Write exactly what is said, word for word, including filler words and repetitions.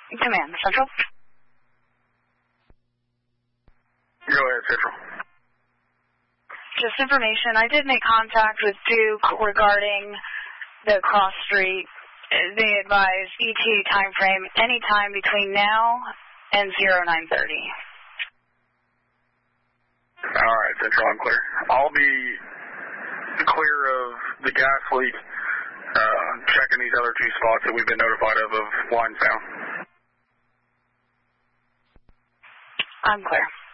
Command, Central. Go ahead, Central. Just information, I did make contact with Duke regarding the cross street. They advise E T A time frame anytime between now and nine thirty. All right, Central, I'm clear. I'll be clear of the gas leak, uh, checking these other two spots that we've been notified of of lines down. I'm clear.